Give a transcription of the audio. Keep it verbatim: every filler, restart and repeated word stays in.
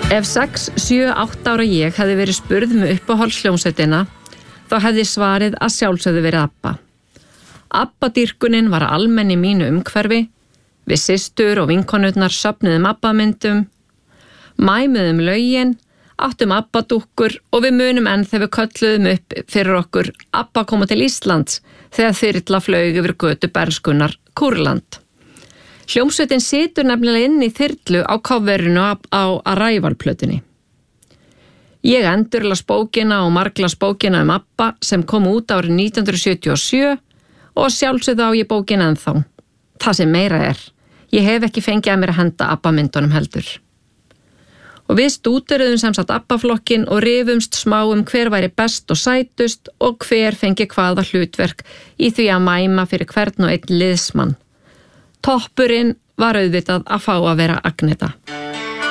Ef sex, sjö, átta ára ég hefði verið spurð með uppáhaldshljómsveitina, þá hefði svarið að sjálfsögðu verið ABBA. ABBA-dýrkunin var almenn í mínu umhverfi, við systur og vinkonurnar söfnuðum ABBA-myndum, mæmuðum lögin, áttum ABBA-dúkkur og við munum enn þegar við kölluðum upp fyrir okkur ABBA koma til Íslands þegar þyrla flaug yfir götu bernskunnar Kúrland. Hljómsveitin situr nefnilega inn í þyrlu á coverinu á, á Arrival-plötunni. Ég endurlas bókina og marglas bókina um ABBA sem kom út árið nítján hundruð sjötíu og sjö og sjálfsögðu á ég bókina ennþá. Það sem meira er, ég hef ekki fengið að mér að henda ABBA-myndunum heldur. Og við stúderuðum sem sagt ABBA-flokkin og rifumst smá um hver væri best og sætust og hver fengi hvaða hlutverk í því að mæma fyrir hvern og einn liðsmann. Toppurinn var auðvitað að fá að vera Agneta.